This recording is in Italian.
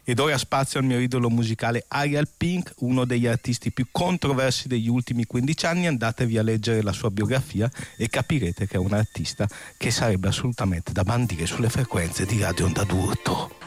Ed ora spazio al mio idolo musicale Ariel Pink, uno degli artisti più controversi degli ultimi 15 anni. Andatevi a leggere la sua biografia e capirete che è un artista che sarebbe assolutamente da bandire sulle frequenze di Radio Onda d'Urto.